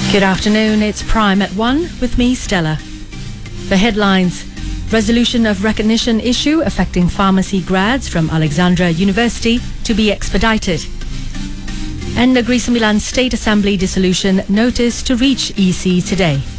Good afternoon, it's Prime at 1 with me, Stella. The headlines: resolution of recognition issue affecting pharmacy grads from Alexandra University to be expedited. And Negri Sembilan State Assembly dissolution notice to reach EC today.